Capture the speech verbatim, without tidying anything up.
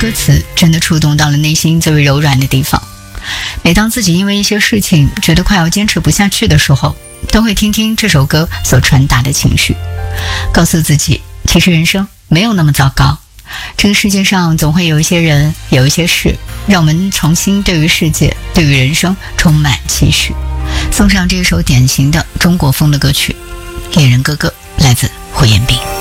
歌词真的触动到了内心最为柔软的地方。每当自己因为一些事情觉得快要坚持不下去的时候，都会听听这首歌所传达的情绪，告诉自己其实人生没有那么糟糕，这个世界上总会有一些人有一些事让我们重新对于世界对于人生充满期许。送上这首典型的中国风的歌曲《恋人哥哥》，来自胡彦斌。